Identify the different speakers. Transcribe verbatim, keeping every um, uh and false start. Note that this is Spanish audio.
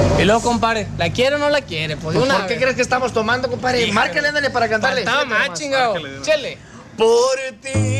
Speaker 1: Y luego, compadre, ¿la quiere o no la quiere? Pues,
Speaker 2: Pues,
Speaker 1: una
Speaker 2: ¿por qué
Speaker 1: vez.
Speaker 2: crees que estamos tomando, compadre? Márcale, ándale para cantarle.
Speaker 1: Faltaba más, chingado. Chele.
Speaker 2: Por ti